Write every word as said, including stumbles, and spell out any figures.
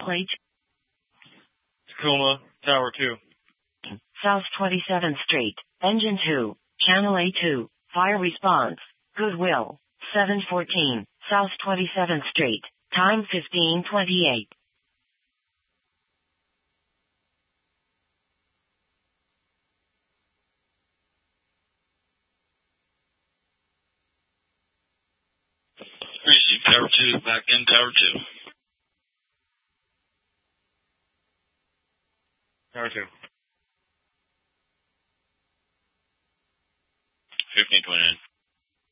plate. Tacoma, Tower two. South twenty-seventh Street, Engine two, Channel A two, Fire Response, Goodwill, seven fourteen, South twenty-seventh Street, time fifteen twenty-eight. Receive Tower two, back in Tower two. Tower two. fifteen twenty-nine.